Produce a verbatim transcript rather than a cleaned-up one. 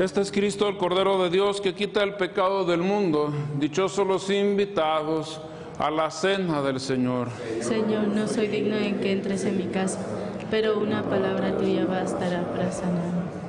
Este es Cristo, el Cordero de Dios, que quita el pecado del mundo. Dichosos los invitados a la cena del Señor. Señor, no soy digno de que entres en mi casa, pero una palabra tuya bastará para sanarme.